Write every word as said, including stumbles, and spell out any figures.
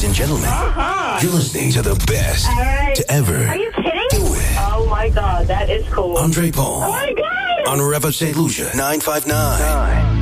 and gentlemen, Uh-huh. you're listening to the best All right. to ever Are you kidding? do it. Oh, my God. That is cool. Andre Paul Oh, my God. on Rev Up Saint Lucia nine five nine.